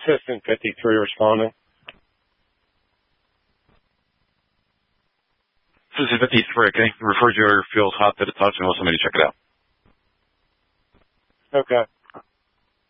Assistant 53 responding. Assistant 53, okay. Refrigerator feels hot to the touch and want somebody to check it out. Okay.